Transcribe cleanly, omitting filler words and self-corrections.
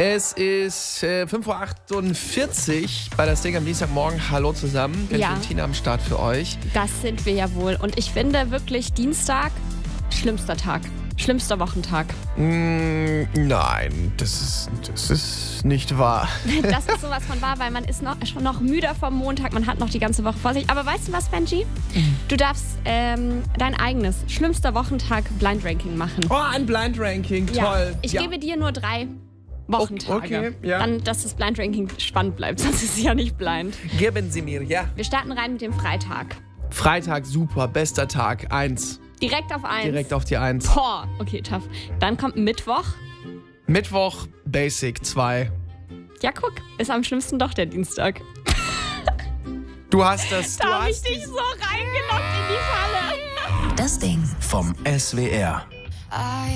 Es ist 5.48 Uhr bei der Stick am Dienstagmorgen. Hallo zusammen. Ja. Und Tina am Start für euch. Das sind wir ja wohl. Und ich finde wirklich Dienstag, schlimmster Tag. Schlimmster Wochentag. Nein, das ist nicht wahr. Das ist sowas von wahr, weil man ist schon noch müder vom Montag. Man hat noch die ganze Woche vor sich. Aber weißt du was, Benji? Du darfst dein eigenes schlimmster Wochentag Blind Ranking machen. Oh, ein Blind Ranking, toll. Ja. Ich gebe dir nur 3 Wochentage. Okay, ja. Dann, dass das Blind Ranking spannend bleibt, sonst ist es ja nicht blind. Geben Sie mir, ja. Wir starten rein mit dem Freitag. Freitag, super, bester Tag, 1. Direkt auf 1. Direkt auf die 1. Boah, okay, tough. Dann kommt Mittwoch. Mittwoch, Basic, 2. Ja, guck, ist am schlimmsten doch der Dienstag. Du hast das. Da habe ich dich so reingelockt in die Falle. Das Ding vom SWR.